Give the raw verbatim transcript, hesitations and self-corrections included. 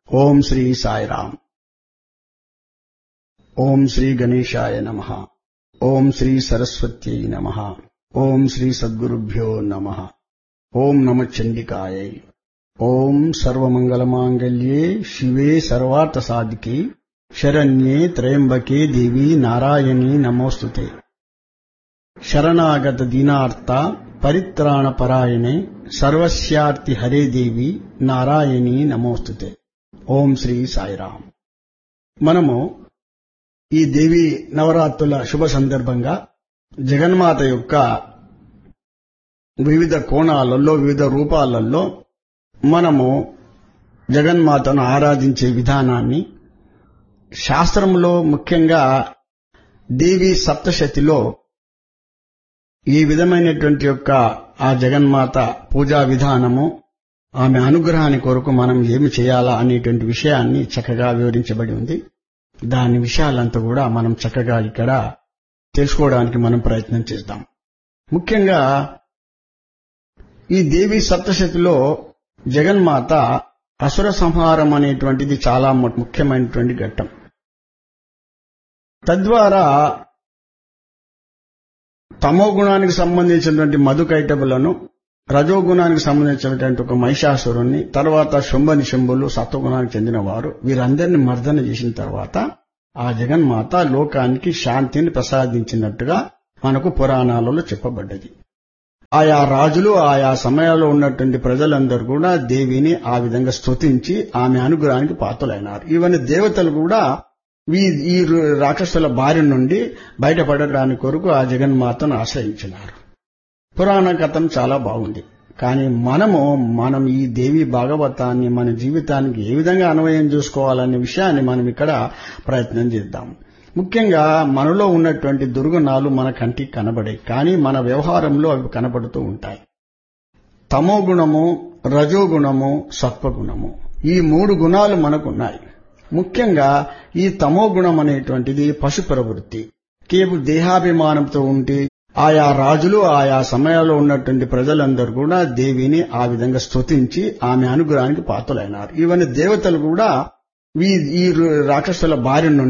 ఓం శ్రీ సాయిరామ్. ఓం శ్రీ గణేశాయ నమః. ఓం శ్రీ సరస్వత్యై నమః. ఓం శ్రీ సద్గురుభ్యో నమః. ఓం నమ చండికాయై. ఓం సర్వమంగళమాంగళ్యే శివే సర్వార్థసాధికే శరణ్యే త్రయంబకే దేవి నారాయణీ నమోస్తుతే. శరణాగత దీనార్త పరిత్రాణపరాయణే సర్వస్యార్తి హరే దేవి నారాయణీ నమోస్తుతే. ఓం శ్రీ సాయిరామ్. మనము ఈ దేవి నవరాత్రుల శుభ సందర్భంగా జగన్మాత యొక్క వివిధ కోణాలలో వివిధ రూపాలలో మనము జగన్మాతను ఆరాధించే విధానాన్ని శాస్త్రంలో ముఖ్యంగా దేవి సప్తశతిలో ఈ విధమైనటువంటి యొక్క ఆ జగన్మాత పూజా విధానము, ఆమె అనుగ్రహాన్ని కొరకు మనం ఏమి చేయాలా అనేటువంటి విషయాన్ని చక్కగా వివరించబడి ఉంది. దాని విషయాలంతా కూడా మనం చక్కగా ఇక్కడ తెలుసుకోవడానికి మనం ప్రయత్నం చేద్దాం. ముఖ్యంగా ఈ దేవి సప్తశతిలో జగన్మాత అసుర సంహారం అనేటువంటిది చాలా ముఖ్యమైనటువంటి ఘట్టం. తద్వారా తమో గుణానికి సంబంధించినటువంటి మధుకైటబులను, రజోగుణానికి సంబంధించినటువంటి ఒక మహిషాసురుణ్ణి, తర్వాత శుంభని శంభులు సత్వగుణానికి చెందిన వారు, వీరందరినీ మర్దన చేసిన తర్వాత ఆ జగన్మాత లోకానికి శాంతిని ప్రసాదించినట్టుగా మనకు పురాణాలలో చెప్పబడ్డది. ఆయా రాజులు ఆయా సమయాల్లో ఉన్నటువంటి ప్రజలందరూ కూడా దేవిని ఆ విధంగా స్తుతించి ఆమె అనుగ్రహానికి పాత్రులైనారు. ఈవెన్ దేవతలు కూడా ఈ రాక్షసుల బారి నుండి బయటపడడానికి కొరకు ఆ జగన్మాతను ఆశ్రయించినారు. పురాణ కథం చాలా బాగుంది. కానీ మనము మనం ఈ దేవి భాగవతాన్ని మన జీవితానికి ఏ విధంగా అన్వయం చేసుకోవాలనే విషయాన్ని మనం ఇక్కడ ప్రయత్నం చేద్దాం. ముఖ్యంగా మనలో ఉన్నటువంటి దుర్గుణాలు మన కంటికి కనబడాయి, కానీ మన వ్యవహారంలో అవి కనబడుతూ ఉంటాయి. తమో గుణము, రజోగుణము, సత్వగుణము, ఈ మూడు గుణాలు మనకున్నాయి. ముఖ్యంగా ఈ తమో గుణం అనేటువంటిది పశు ప్రవృత్తి. కేవలం దేహాభిమానంతో ఉండి ఆయా రాజులు ఆయా సమయాల్లో ఉన్నటువంటి ప్రజలందరూ కూడా దేవిని ఆ విధంగా స్తుతించి ఆమె అనుగ్రహానికి పాత్రులైనారు. ఈవెన్ దేవతలు కూడా ఈ రాక్షసుల బారి నుండి